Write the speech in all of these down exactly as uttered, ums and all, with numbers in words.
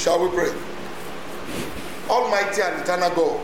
Shall we pray? Almighty and eternal God,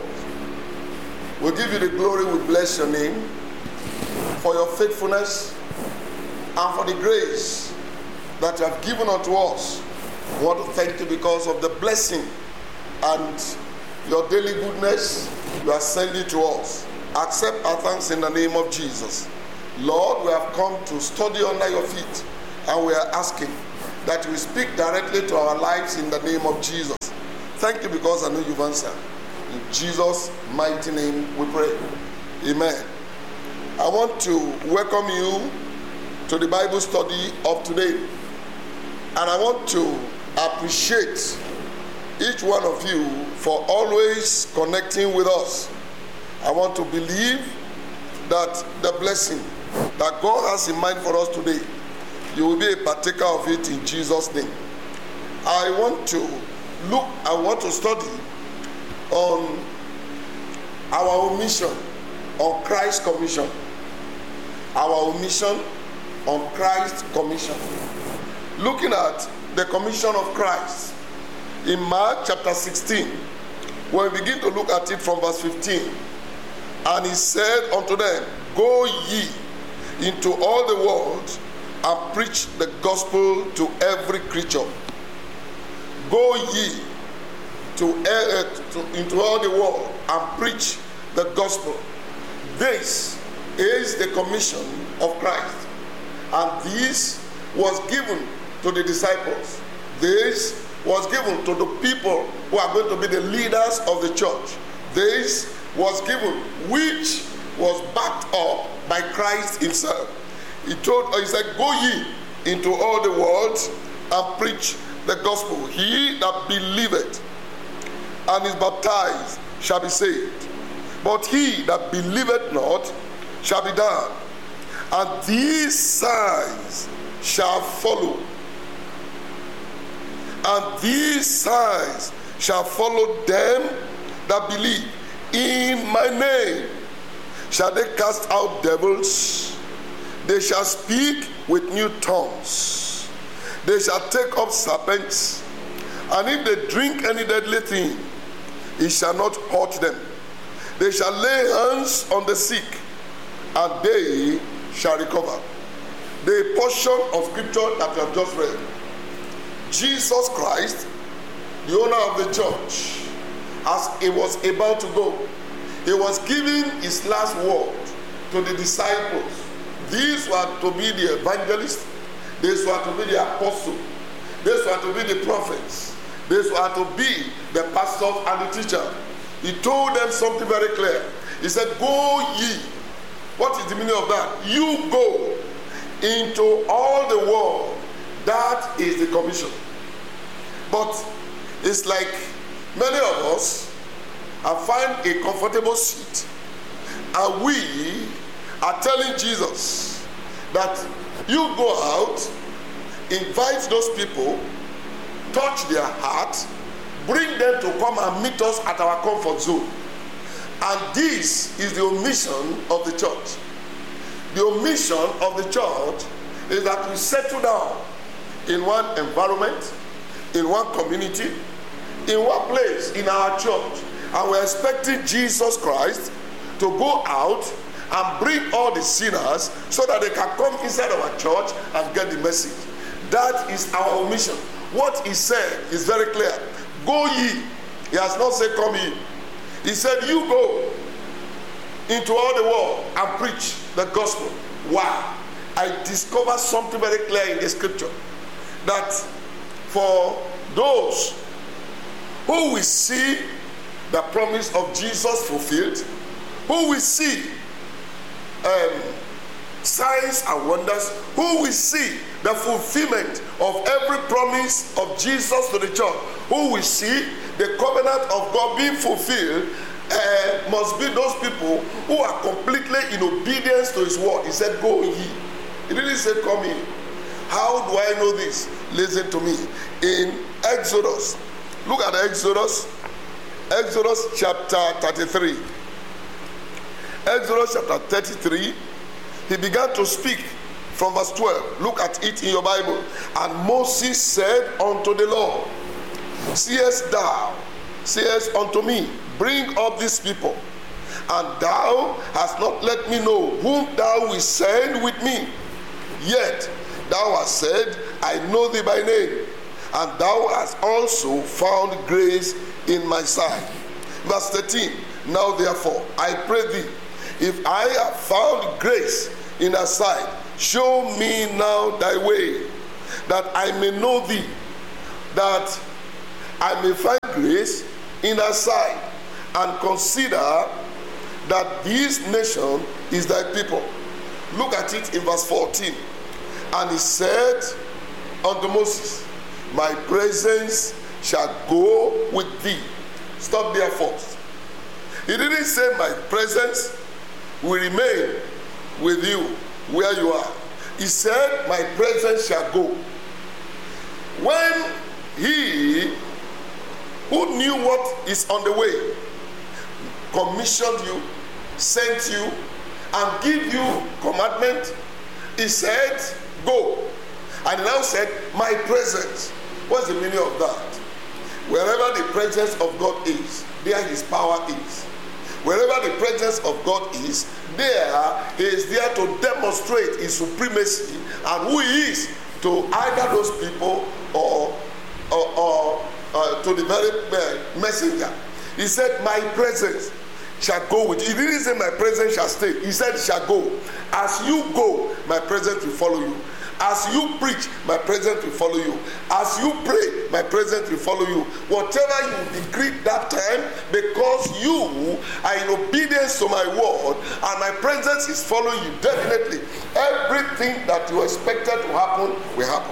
we give you the glory, we bless your name for your faithfulness and for the grace that you have given unto us. We want to thank you because of the blessing and your daily goodness you are sending to us. Accept our thanks in the name of Jesus. Lord, we have come to study under your feet, and we are asking that we speak directly to our lives in the name of Jesus. Thank you because I know you've answered. In Jesus' mighty name we pray. Amen. I want to welcome you to the Bible study of today. And I want to appreciate each one of you for always connecting with us. I want to believe that the blessing that God has in mind for us today, you will be a partaker of it in Jesus' name. I want to look, I want to study on our omission on Christ's commission. Our omission on Christ's commission. Looking at the commission of Christ in Mark chapter sixteen, when we begin to look at it from verse fifteen, and he said unto them, Go ye into all the world and preach the gospel to every creature. Go ye to, uh, to into all the world and preach the gospel. This is the commission of Christ, and this was given to the disciples. This was given to the people who are going to be the leaders of the church. This was given, which was backed up by Christ himself. He told, he said, Go ye into all the world and preach the gospel. He that believeth and is baptized shall be saved, but he that believeth not shall be damned. And these signs shall follow. And these signs shall follow them that believe. In my name shall they cast out devils. They shall speak with new tongues. They shall take up serpents. And if they drink any deadly thing, it shall not hurt them. They shall lay hands on the sick, and they shall recover. The portion of scripture that we have just read, Jesus Christ, the owner of the church, as he was about to go, he was giving his last word to the disciples. These were to be the evangelists, these were to be the apostles, these were to be the prophets, these were to be the pastors and the teacher. He told them something very clear. He said, Go ye. What is the meaning of that? You go into all the world. That is the commission. But it's like many of us have found a comfortable seat, and we are telling Jesus that you go out, invite those people, touch their heart, bring them to come and meet us at our comfort zone. And this is the omission of the church. The omission of the church is that we settle down in one environment, in one community, in one place, in our church, and we're expecting Jesus Christ to go out and bring all the sinners so that they can come inside our church and get the message. That is our omission. What he said is very clear. Go ye. He has not said come ye. He said you go into all the world and preach the gospel. Why? I discovered something very clear in the scripture, that for those who will see the promise of Jesus fulfilled, who will see um, signs and wonders, who will see the fulfillment of every promise of Jesus to the church, who will see the covenant of God being fulfilled, uh, must be those people who are completely in obedience to his word. He said, Go ye. He didn't say, Come ye. How do I know this? Listen to me. In Exodus, look at Exodus, Exodus chapter thirty-three. Exodus chapter thirty-three, he began to speak from verse twelve. Look at it in your Bible. And Moses said unto the Lord, Seest thou, sayest unto me, bring up these people, and thou hast not let me know whom thou wilt send with me. Yet thou hast said, I know thee by name, and thou hast also found grace in my sight. Verse thirteen, now therefore, I pray thee, if I have found grace in thy sight, show me now thy way, that I may know thee, that I may find grace in thy sight, and consider that this nation is thy people. Look at it in verse fourteen. And he said unto Moses, my presence shall go with thee. Stop there first. He didn't say my presence will remain with you where you are. He said my presence shall go. When he who knew what is on the way commissioned you, sent you, and give you commandment, he said, go. And he now said, my presence. What's the meaning of that? Wherever the presence of God is, there his power is. Wherever the presence of God is, there he is there to demonstrate his supremacy and who he is to either those people or, or, or uh, to the very messenger. He said, my presence shall go with you. He didn't say my presence shall stay. He said shall go. As you go, my presence will follow you. As you preach, my presence will follow you. As you pray, my presence will follow you. Whatever you decree that time, because you are in obedience to my word, and my presence is following you, definitely, everything that you expected to happen will happen.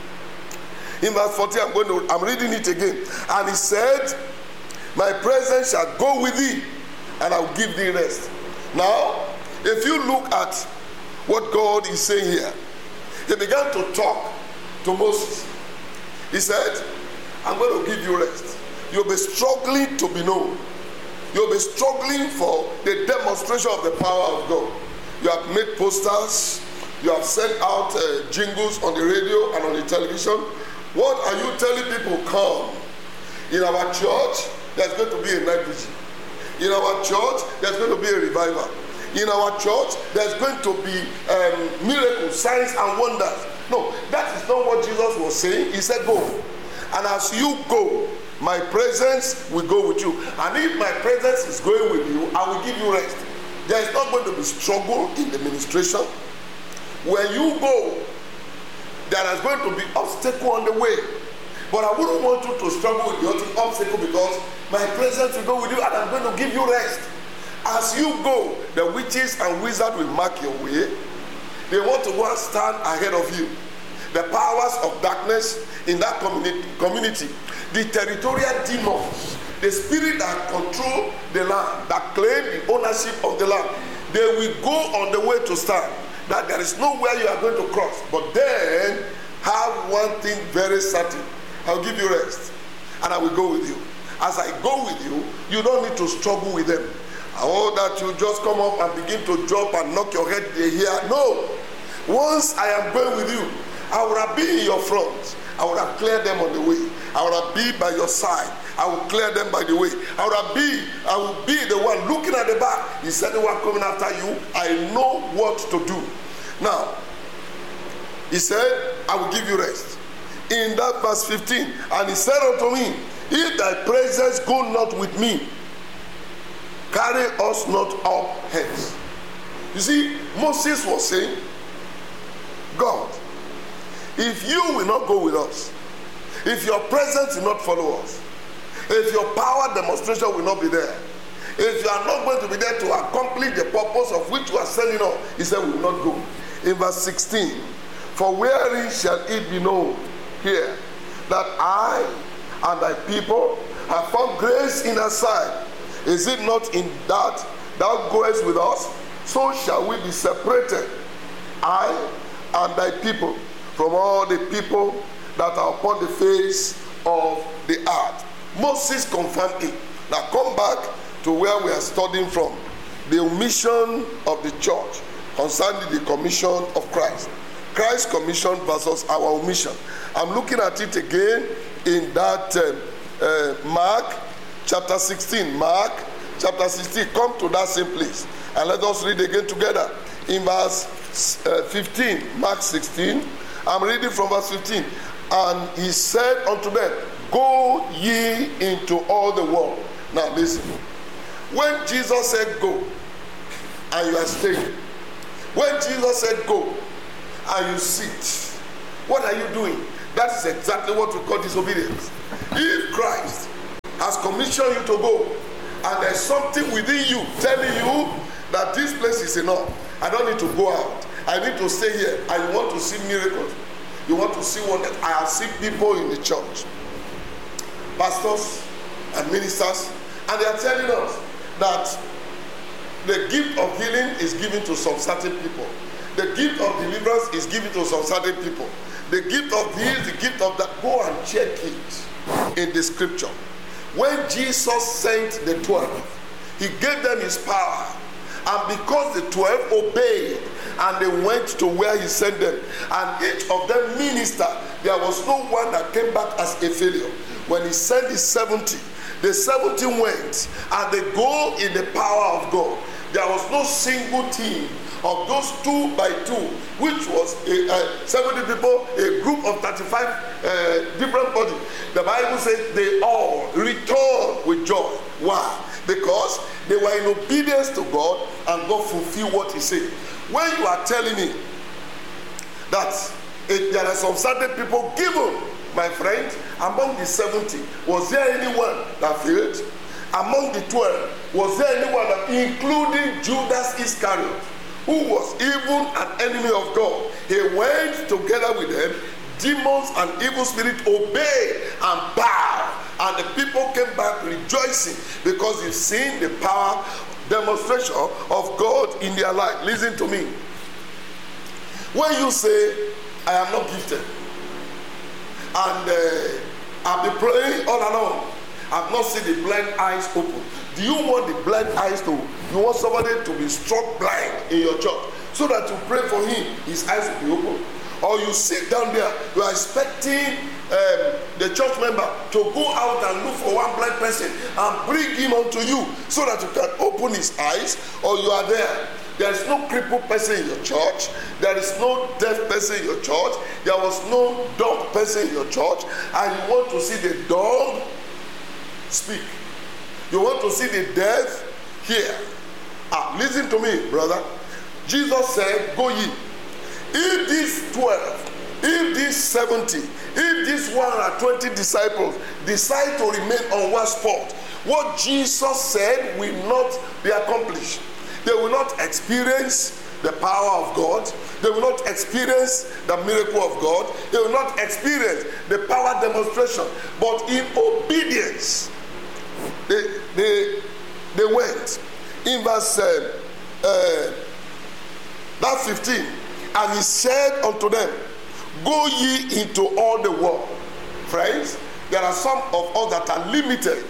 In verse fourteen, I'm going to, I'm reading it again. And he said, my presence shall go with thee, and I will give thee rest. Now, if you look at what God is saying here, he began to talk to Moses. He said, I'm going to give you rest. You'll be struggling to be known. You'll be struggling for the demonstration of the power of God. You have made posters. You have sent out uh, jingles on the radio and on the television. What are you telling people? Come. In our church, there's going to be a night vigil. In our church, there's going to be a revival. In our church, there's going to be um, miracles, signs, and wonders. No, that is not what Jesus was saying. He said, go. And as you go, my presence will go with you. And if my presence is going with you, I will give you rest. There is not going to be struggle in the ministration. When you go, there is going to be obstacle on the way. But I wouldn't want you to struggle with the obstacle, because my presence will go with you and I'm going to give you rest. As you go, the witches and wizards will mark your way. They want to go and stand ahead of you. The powers of darkness in that community, community, the territorial demons, the spirit that control the land, that claim the ownership of the land, they will go on the way to stand. That there is nowhere you are going to cross. But then, have one thing very certain. I'll give you rest, and I will go with you. As I go with you, you don't need to struggle with them. I want that you just come up and begin to jump and knock your head here. No. Once I am going with you, I will have been in your front. I will have cleared them on the way. I will have been by your side. I will clear them by the way. I will have been, I will be the one looking at the back. He said, the one coming after you, I know what to do. Now, he said, I will give you rest. In that verse fifteen, and he said unto me, if thy presence go not with me, carry us not up hence. You see, Moses was saying, God, if you will not go with us, if your presence will not follow us, if your power demonstration will not be there, if you are not going to be there to accomplish the purpose of which you are sending us, he said, we will not go. In verse sixteen, for wherein shall it be known here that I and thy people have found grace in thy sight? Is it not in that thou goest with us? So shall we be separated, I and thy people, from all the people that are upon the face of the earth. Moses confirmed it. Now come back to where we are studying from. The omission of the church concerning the commission of Christ. Christ's commission versus our omission. I'm looking at it again in that uh, uh, Mark chapter sixteen. Mark chapter sixteen. Come to that same place. And let us read again together. In verse uh, fifteen, Mark sixteen. I'm reading from verse fifteen. And he said unto them, go ye into all the world. Now listen. When Jesus said go, and you are staying. When Jesus said go, and you sit, what are you doing? That is exactly what we call disobedience. If Christ has commissioned you to go, and there's something within you telling you that this place is enough, I don't need to go out, I need to stay here, and you want to see miracles, you want to see wonders. I have seen people in the church, pastors and ministers, and they are telling us that the gift of healing is given to some certain people. The gift of deliverance is given to some certain people. The gift of this, the gift of that. Go and check it in the scripture. When Jesus sent the twelve, he gave them his power. And because the twelve obeyed and they went to where he sent them, and each of them ministered, there was no one that came back as a failure. When he sent his seventy, the seventy went and they go in the power of God. There was no single team of those two by two, which was a, uh, seventy people, a group of thirty-five uh, different bodies. The Bible says they all returned with joy. Why? Because they were in obedience to God, and God fulfilled what he said. When you are telling me that if there are some certain people given, my friend, among the seventy, was there anyone that failed? Among the twelve, was there anyone that, including Judas Iscariot, who was even an enemy of God? He went together with them. Demons and evil spirits obeyed and bowed, and the people came back rejoicing because they've seen the power demonstration of God in their life. Listen to me. When you say, I am not gifted, and uh, I've been praying all along, I've not seen the blind eyes open. Do you want the blind eyes to, you want somebody to be struck blind in your church so that you pray for him, his eyes will be open? Or you sit down there, you are expecting um, the church member to go out and look for one blind person and bring him unto you so that you can open his eyes, or you are there. There is no crippled person in your church. There is no deaf person in your church. There was no dumb person in your church. And you want to see the dumb speak. You want to see the deaf hear. Ah, listen to me, brother. Jesus said, go ye. If these twelve, if these seventy, if these one hundred twenty disciples decide to remain on one spot, what Jesus said will not be accomplished. They will not experience the power of God. They will not experience the miracle of God. They will not experience the power demonstration. But in obedience, they, they, they went. In verse uh, uh, that fifteen, and he said unto them, go ye into all the world. Friends, there are some of us that are limited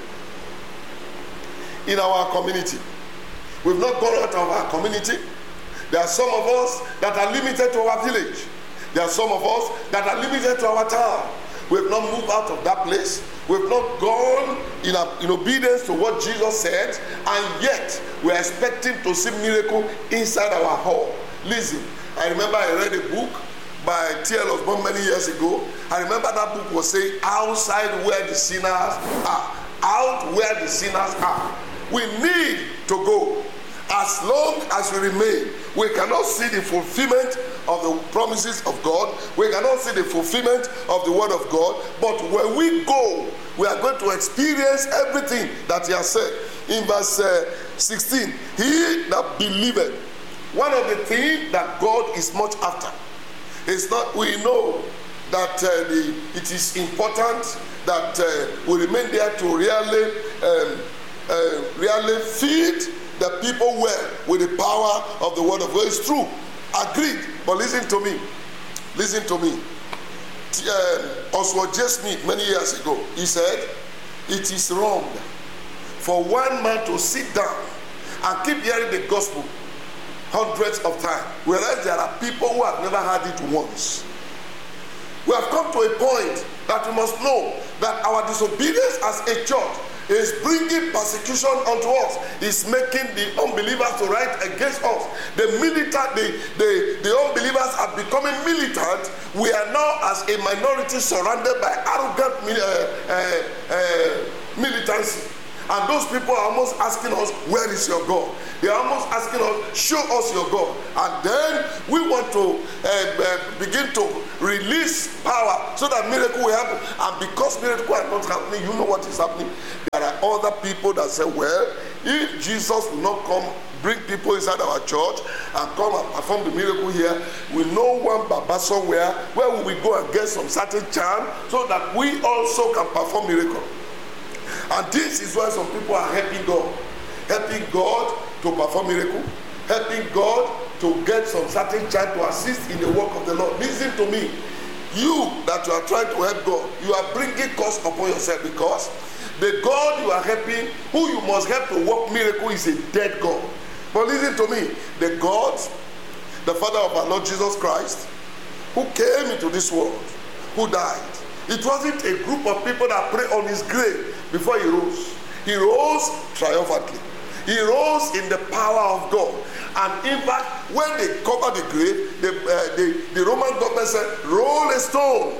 in our community. We've not gone out of our community. There are some of us that are limited to our village. There are some of us that are limited to our town. We've not moved out of that place. We've not gone in, a, in obedience to what Jesus said, and yet we're expecting to see miracle inside our hall. Listen, I remember I read a book by T L Osborne many years ago. I remember that book was saying, outside where the sinners are. Out where the sinners are. We need to go. As long as we remain, we cannot see the fulfillment of the promises of God. We cannot see the fulfillment of the word of God. But when we go, we are going to experience everything that he has said. In verse uh, sixteen, he that believeth. One of the things that God is much after is not, we know that uh, the, it is important that uh, we remain there to really, um, uh, really feed the people well with the power of the word of God. It's true. Agreed. But listen to me. Listen to me. Uh, Oswald J. Smith, many years ago, he said, it is wrong for one man to sit down and keep hearing the gospel hundreds of times, whereas there are people who have never heard it once. We have come to a point that we must know that our disobedience as a church is bringing persecution unto us. It's making the unbelievers to rise against us. The militant, the, the, the unbelievers are becoming militant. We are now as a minority surrounded by arrogant uh, uh, uh, militancy. And those people are almost asking us, where is your God? They are almost asking us, show us your God. And then we want to uh, uh, begin to release power so that miracle will happen. And because miracle are not happening, you know what is happening? There are other people that say, well, if Jesus will not come, bring people inside our church and come and perform the miracle here, we know one Baba somewhere where we will go and get some certain charm so that we also can perform miracle. And this is why some people are helping God. Helping God to perform miracle. Helping God to get some certain child to assist in the work of the Lord. Listen to me. You that you are trying to help God, you are bringing cost upon yourself, because the God you are helping, who you must help to work miracle, is a dead God. But listen to me. The God, the Father of our Lord Jesus Christ, who came into this world, who died, it wasn't a group of people that prayed on his grave before he rose. He rose triumphantly. He rose in the power of God. And in fact, when they covered the grave, the, uh, the, the Roman government said, roll a stone,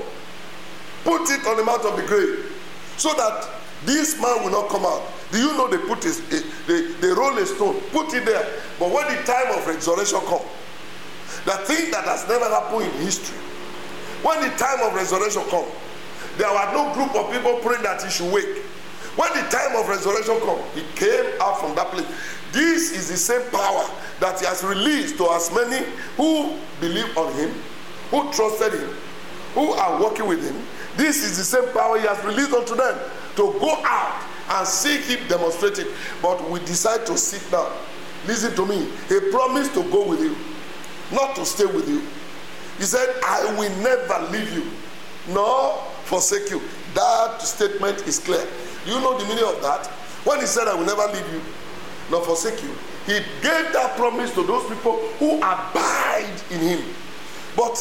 put it on the mouth of the grave, so that this man will not come out. Do you know they put his, they, they roll a stone, put it there. But when the time of resurrection comes, the thing that has never happened in history, when the time of resurrection comes, there were no group of people praying that he should wake. When the time of resurrection comes, he came out from that place. This is the same power that he has released to as many who believe on him, who trusted him, who are working with him. This is the same power he has released unto them to go out and see him demonstrated. But we decide to sit down. Listen to me. He promised to go with you, not to stay with you. He said, I will never leave you, nor forsake you. That statement is clear. You know the meaning of that? When he said, I will never leave you, nor forsake you, he gave that promise to those people who abide in him. But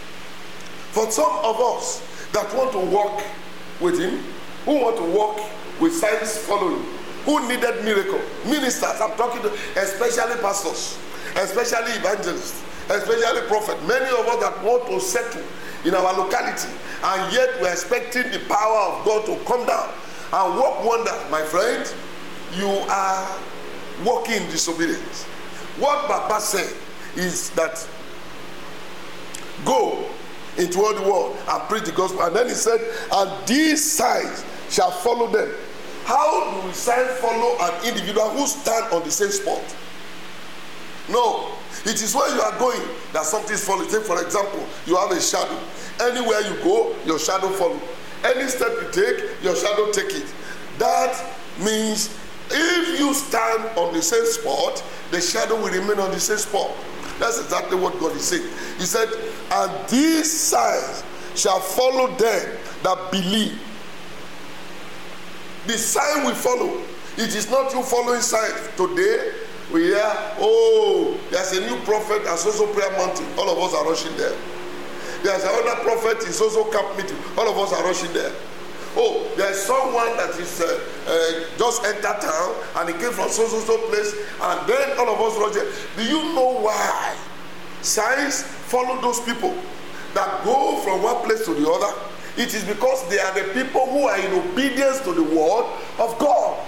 for some of us that want to walk with him, who want to walk with signs following, who needed miracle, ministers, I'm talking to especially pastors, especially evangelists, especially prophets, many of us that want to settle in our locality, and yet we're expecting the power of God to come down and work wonders. My friend, you are walking in disobedience. What Baba said is that go into all the world and preach the gospel. And then he said, and these signs shall follow them. How do signs follow an individual who stands on the same spot? No. It is where you are going that something is following. Take for example, you have a shadow. Anywhere you go, your shadow follows. Any step you take, your shadow take it. That means if you stand on the same spot, the shadow will remain on the same spot. That's exactly what God is saying. He said, and these signs shall follow them that believe. The sign will follow. It is not you following signs. Today, we hear, oh, there's a new prophet at so-so prayer mountain. All of us are rushing there. There's another prophet in so-so camp meeting. All of us are rushing there. Oh, there's someone that is uh, uh, just entered town and he came from so-so-so place, and then all of us rush there. Do you know why signs follow those people that go from one place to the other? It is because they are the people who are in obedience to the word of God.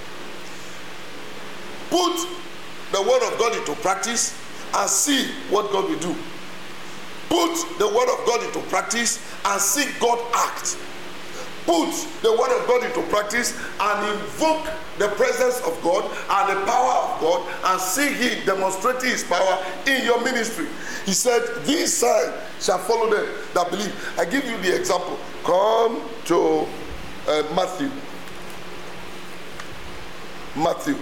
Put the word of God into practice and see what God will do. Put the word of God into practice and see God act. Put the word of God into practice and invoke the presence of God and the power of God and see him demonstrating his power in your ministry. He said, these signs shall follow them that believe. I give you the example. Come to uh, Matthew. Matthew.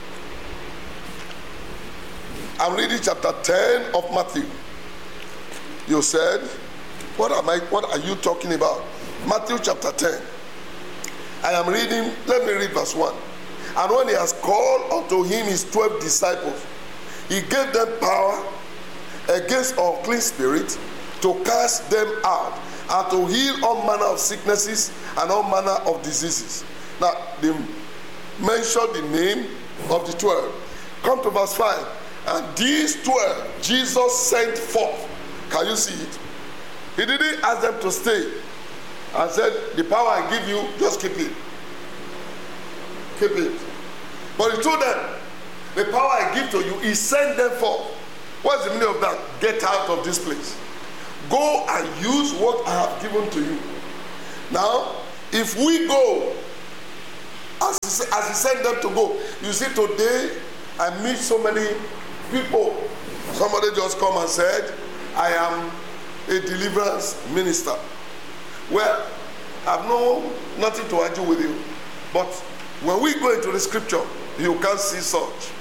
I'm reading chapter ten of Matthew. You said, what am I, what are you talking about? Matthew chapter ten. I am reading, let me read verse one. And when he has called unto him his twelve disciples, he gave them power against unclean spirits to cast them out and to heal all manner of sicknesses and all manner of diseases. Now, they mention the name of the twelve. Come to verse five. And these twelve, Jesus sent forth. Can you see it? He didn't ask them to stay and said, the power I give you, just keep it. Keep it. But he told them, the power I give to you, he sent them forth. What's the meaning of that? Get out of this place. Go and use what I have given to you. Now, if we go, as he, as he sent them to go, you see today, I meet so many people. Somebody just come and said, I am a deliverance minister. Well, I have no nothing to argue with you. But when we go into the scripture, you can't see such.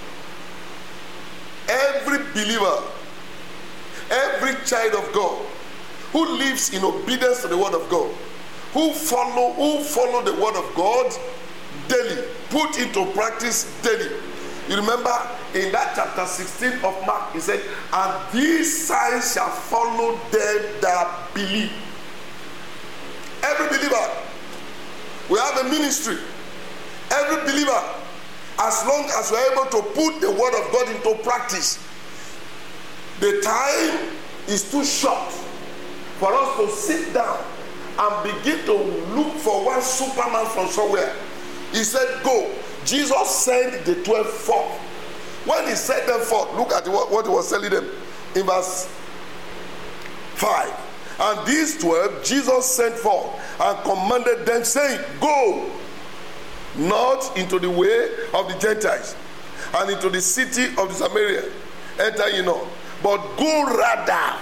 Every believer, every child of God who lives in obedience to the word of God, who follow, who follow the word of God daily, put into practice daily. You remember in that chapter sixteen of Mark, he said, and these signs shall follow them that believe. Every believer, we have a ministry. Every believer, as long as we're able to put the word of God into practice, the time is too short for us to sit down and begin to look for one Superman from somewhere. He said, go. Jesus sent the twelve forth. When he sent them forth, look at what he was telling them in verse five. And these twelve Jesus sent forth and commanded them, saying, go not into the way of the Gentiles and into the city of the Samaria, enter ye not, but go rather.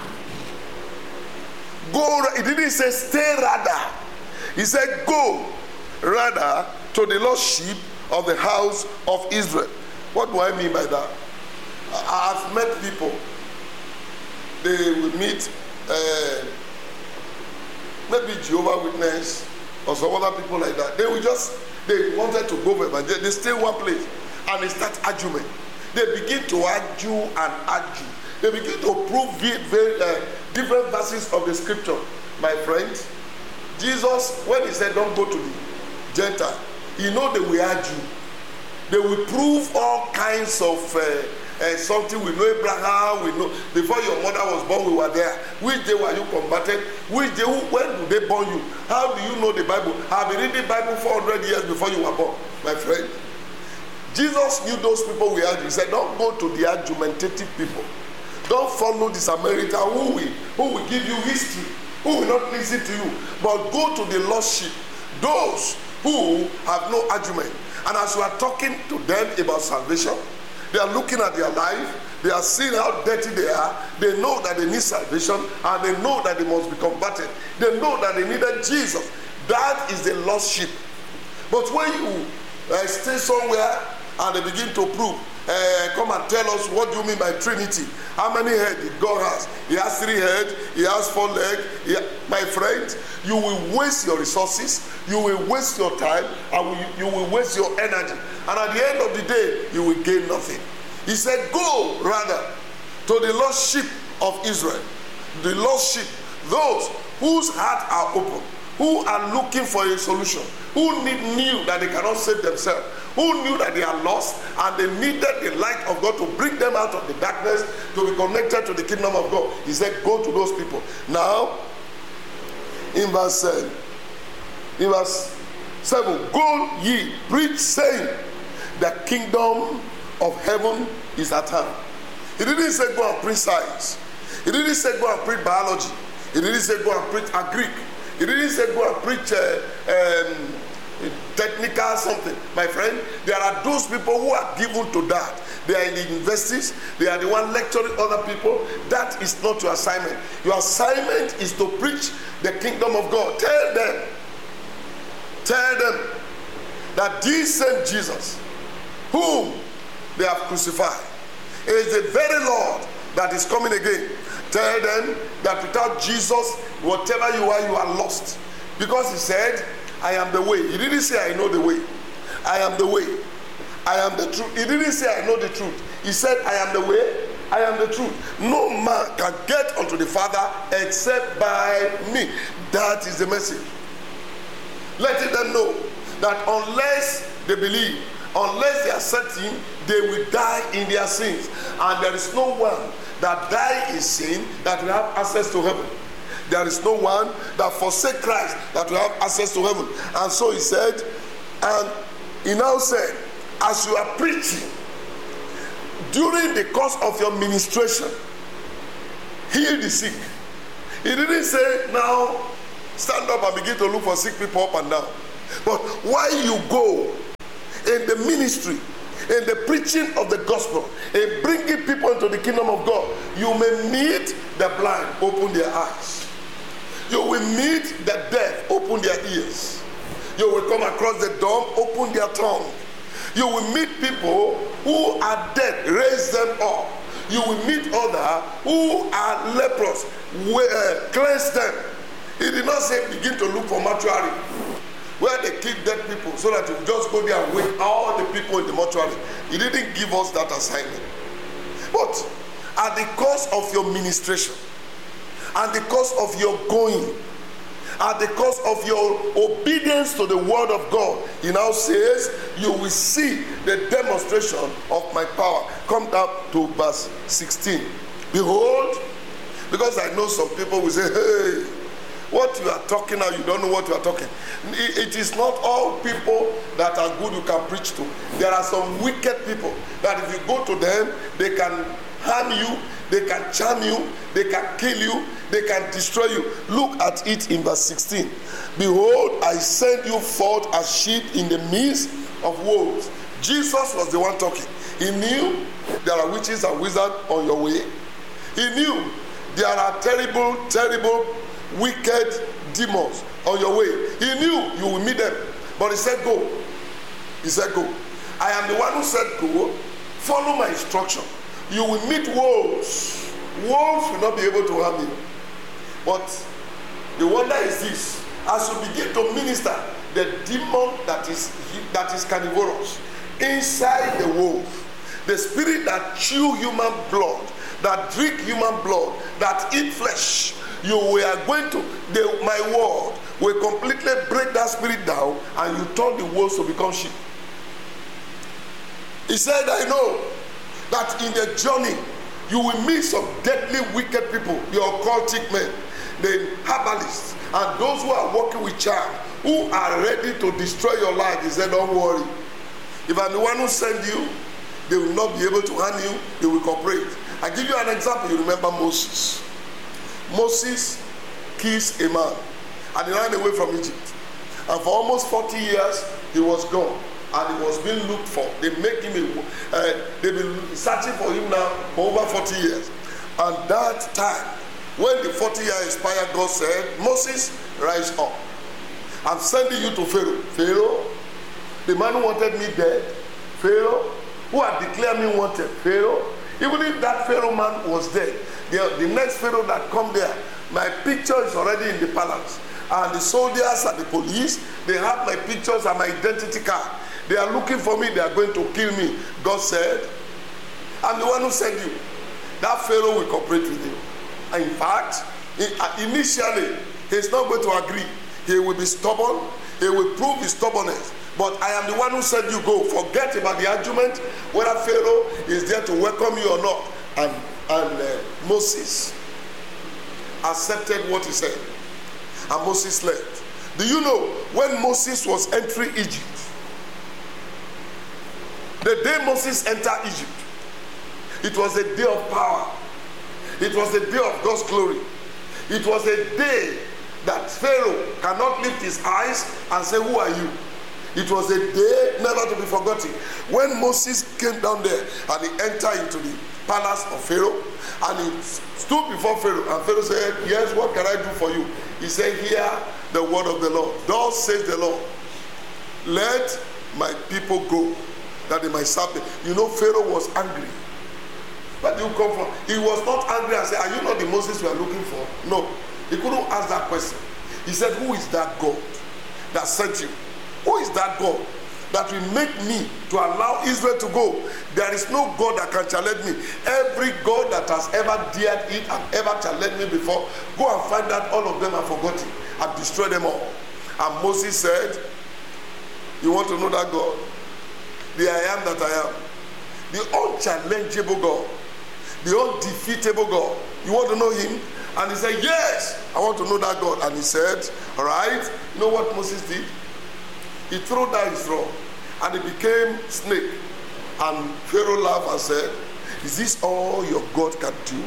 Go, he didn't say stay rather. He said go rather to the lost sheep of the house of Israel. What do I mean by that? I have met people. They will meet uh, maybe Jehovah's Witness or some other people like that. They will just, they wanted to go for evangelism. They stay one place and they start arguing. They begin to argue and argue. They begin to prove very, uh, different verses of the scripture. My friend, Jesus, when he said don't go to the Gentile, you know they will argue. They will prove all kinds of uh, uh, something. We know Abraham, we know before your mother was born, we were there. Which day were you converted? Which day, when did they born you? How do you know the Bible? I've been reading the Bible four hundred years before you were born, my friend. Jesus knew those people will argue. He said, don't go to the argumentative people. Don't follow the Samaritan who will, who will give you history, who will not listen to you. But go to the lost sheep, those who have no argument. And as you are talking to them about salvation, they are looking at their life, they are seeing how dirty they are, they know that they need salvation, and they know that they must be converted. They know that they needed Jesus. That is the lost sheep. But when you uh, stay somewhere and they begin to prove, uh, come and tell us what do you mean by Trinity? How many heads did God has? He has three heads, he has four legs. He, my friend, you will waste your resources, you will waste your time, and you will waste your energy. And at the end of the day, you will gain nothing. He said, go rather to the lost sheep of Israel. The lost sheep, those whose hearts are open, who are looking for a solution, who need, knew that they cannot save themselves, who knew that they are lost and they needed the light of God to bring them out of the darkness to be connected to the kingdom of God. He said, go to those people. Now, in verse, uh, in verse seven, go ye, preach, saying, the kingdom of heaven is at hand. He didn't say go and preach science. He didn't say go and preach biology. He didn't say go and preach Greek. He didn't say go and preach uh, um, technical something. My friend, there are those people who are given to that. They are in the universities. They are the one lecturing other people. That is not your assignment. Your assignment is to preach the kingdom of God. Tell them, tell them that this same Jesus, whom they have crucified, is the very Lord that is coming again. Tell them that without Jesus, whatever you are, you are lost. Because he said, I am the way. He didn't say I know the way. I am the way. I am the truth. He didn't say I know the truth. He said I am the way, I am the truth. No man can get unto the Father except by me. That is the message. Letting them know that unless they believe, unless they accept him, they will die in their sins. And there is no one that die in sin that will have access to heaven. There is no one that forsake Christ that will have access to heaven. And so he said, and he now said, as you are preaching, during the course of your ministration, heal the sick. He didn't say, now stand up and begin to look for sick people up and down. But while you go in the ministry, in the preaching of the gospel, in bringing people into the kingdom of God, you may meet the blind, open their eyes. You will meet the deaf, open their ears. You will come across the dumb, open their tongue. You will meet people who are dead, raise them up. You will meet others who are leprous, uh, cleanse them. He did not say begin to look for mortuary where they keep dead people so that you just go there and wake all the people in the mortuary. He didn't give us that assignment. But at the cost of your ministration, at the cost of your going, at the cost of your obedience to the word of God, he now says, you will see the demonstration of my power. Come down to verse sixteen. Behold, because I know some people will say, hey, what you are talking now, you don't know what you are talking. It is not all people that are good you can preach to. There are some wicked people that if you go to them, they can harm you, they can charm you, they can kill you, they can destroy you. Look at it in verse sixteen. Behold, I send you forth as sheep in the midst of wolves. Jesus was the one talking. He knew there are witches and wizards on your way. He knew there are terrible, terrible, wicked demons on your way. He knew you will meet them. But he said, go. He said, go. I am the one who said, go. Follow my instruction. You will meet wolves. Wolves will not be able to harm you. But the wonder is this. As you begin to minister, the demon that is, that is carnivorous, inside the wolf, the spirit that chew human blood, that drink human blood, that eat flesh, you are going to, the, my word will completely break that spirit down and you turn the wolves to become sheep. He said, I know that in the journey you will meet some deadly wicked people, the occultic men, the herbalists, and those who are working with charm, who are ready to destroy your life. He said, don't worry. If I'm the one who sent you, they will not be able to harm you, they will cooperate. I give you an example. You remember Moses. Moses kissed a man and he ran away from Egypt. And for almost forty years, he was gone. And he was being looked for. They make him a, uh, they've been searching for him now for over forty years. And that time, when the forty years expired, God said, Moses, rise up. I'm sending you to Pharaoh. Pharaoh, the man who wanted me dead. Pharaoh, who had declared me wanted. Pharaoh, even if that Pharaoh man was dead, the, the next Pharaoh that come there, my picture is already in the palace. And the soldiers and the police, they have my pictures and my identity card. They are looking for me. They are going to kill me. God said, I'm the one who sent you. That Pharaoh will cooperate with you. And in fact, initially, he's not going to agree. He will be stubborn. He will prove his stubbornness. But I am the one who said you go. Forget about the argument, whether Pharaoh is there to welcome you or not. And, and uh, Moses accepted what he said. And Moses left. Do you know, when Moses was entering Egypt, the day Moses entered Egypt, it was a day of power. It was a day of God's glory. It was a day that Pharaoh cannot lift his eyes and say, who are you? It was a day never to be forgotten. When Moses came down there and he entered into the palace of Pharaoh, and he stood before Pharaoh, and Pharaoh said, yes, what can I do for you? He said, hear the word of the Lord. Thus says the Lord, let my people go, that they might serve me. You know, Pharaoh was angry. Where do you come from? He was not angry and said, are you not the Moses we are looking for? No. He couldn't ask that question. He said, who is that God that sent you? Who is that God that will make me to allow Israel to go. There is no God that can challenge me. Every God that has ever dared it and ever challenged me before, go and find out all of them are forgotten. I've destroyed them all. And Moses said, you want to know that God? The I am that I am. The unchallengeable God. The undefeatable God. You want to know him? And he said, yes, I want to know that God. And he said, all right, you know what Moses did? He threw down his rod and it became snake. And Pharaoh laughed and said, is this all your God can do?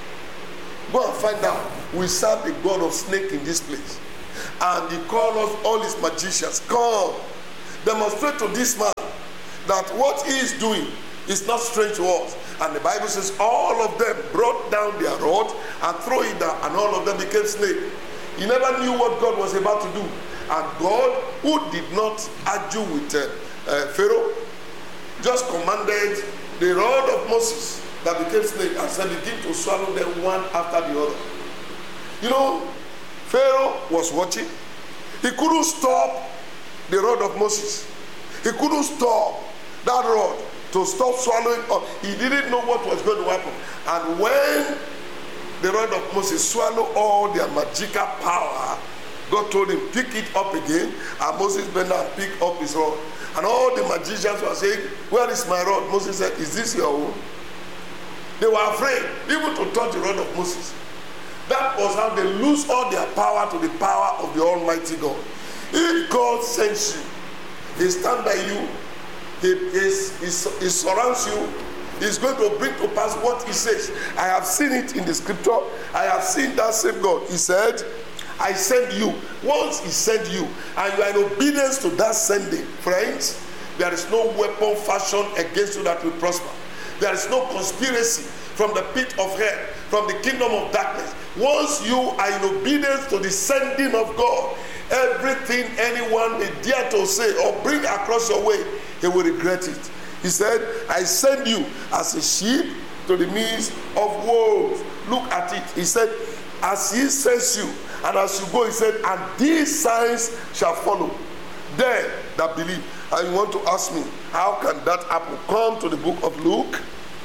Go and find out. We serve the God of snake in this place. And he called us all his magicians. Come, demonstrate to this man that what he is doing is not strange to us. And the Bible says all of them brought down their rod and threw it down, and all of them became snake. He never knew what God was about to do. And God, who did not argue with uh, uh, Pharaoh, just commanded the rod of Moses that became snake and said, begin to swallow them one after the other. You know, Pharaoh was watching. He couldn't stop the rod of Moses. He couldn't stop that rod to stop swallowing up. He didn't know what was going to happen. And when the rod of Moses swallowed all their magical power, God told him, pick it up again. And Moses bent down and picked up his rod. And all the magicians were saying, where is my rod? Moses said, is this your own? They were afraid even to touch the rod of Moses. That was how they lose all their power to the power of the Almighty God. If God sends you, he stands by you, he, he, he, he surrounds you, he's going to bring to pass what he says. I have seen it in the scripture. I have seen that same God. He said, I send you. Once he sent you, and you are in obedience to that sending, friends, there is no weapon fashioned against you that will prosper. There is no conspiracy from the pit of hell, from the kingdom of darkness. Once you are in obedience to the sending of God, everything anyone may dare to say or bring across your way, he will regret it. He said, I send you as a sheep to the midst of wolves. Look at it. He said, as he sends you, and as you go, he said, and these signs shall follow them that believe. And you want to ask me, how can that happen? Come to the book of Luke,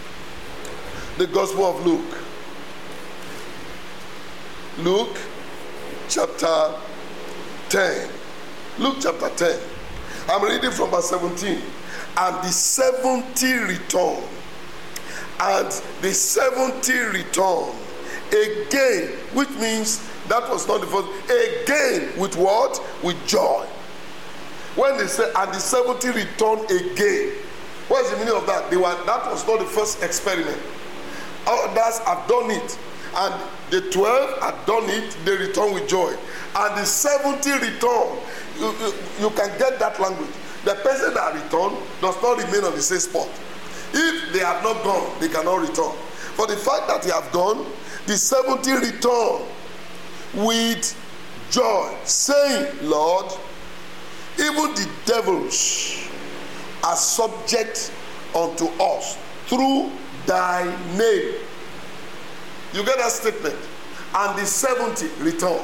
the Gospel of Luke. Luke chapter ten. Luke chapter ten. I'm reading from verse seventeen. And the seventy returned. And the seventy returned again, which means that was not the first. Again, with what? With joy. When they say, and the seventy returned again, what is the meaning of that? They were, that was not the first experiment. Others have done it. And the twelve had done it, they returned with joy. And the seventy returned. You, you, you can get that language. The person that returned does not remain on the same spot. If they have not gone, they cannot return. For the fact that they have gone, the seventy returned with joy, saying, Lord, even the devils are subject unto us through thy name. You get that statement? And the seventy returned.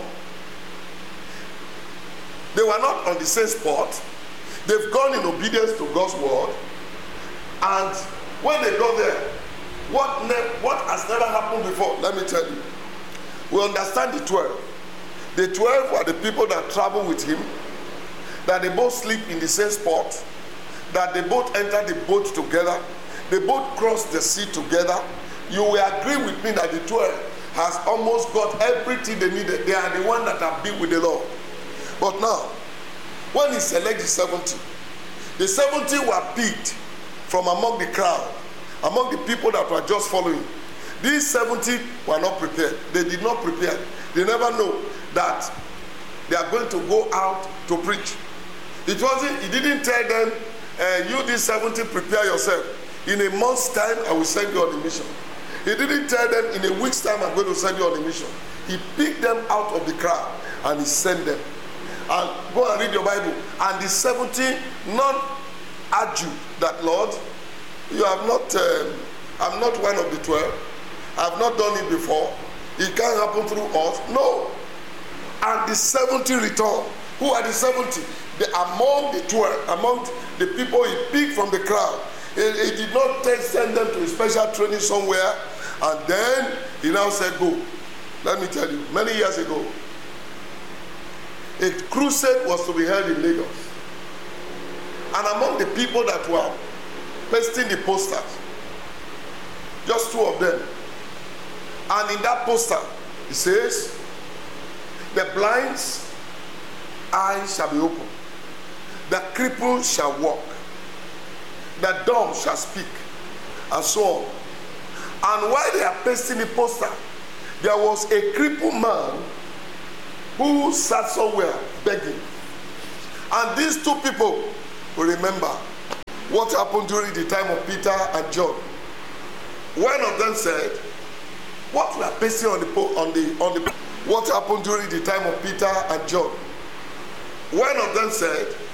They were not on the same spot. They've gone in obedience to God's word. And when they go there, what, ne- what has never happened before? Let me tell you. We understand the twelve. The twelve were the people that travel with him, that they both sleep in the same spot, that they both enter the boat together, they both cross the sea together. You will agree with me that the twelve has almost got everything they needed. They are the one that have been with the Lord. But now, when he selected the seventy, the seventy were picked from among the crowd, among the people that were just following. These seventy were not prepared. They did not prepare. They never know that they are going to go out to preach. It wasn't, he didn't tell them, uh, you these seventy, prepare yourself. In a month's time, I will send you on a mission. He didn't tell them, in a week's time, I'm going to send you on a mission. He picked them out of the crowd and he sent them. And go and read your Bible. And the seventy not argue that, Lord, you have not, um, I'm not one of the twelve. I have not done it before. It can't happen through us. No. And the seventy returned. Who Who are the seventy? The, among the twelve, among the people he picked from the crowd. He, he did not take, send them to a special training somewhere, and then he now said, go. Let me tell you, many years ago, a crusade was to be held in Lagos. And among the people that were pasting the posters, just two of them. And in that poster, it says, the blind's eyes shall be opened, the crippled shall walk, the dumb shall speak, and so on. And while they are pasting the poster, there was a crippled man who sat somewhere begging. And these two people will remember what happened during the time of Peter and John. One of them said, what we are pasting on the on the on the what happened during the time of Peter and John. One of them said,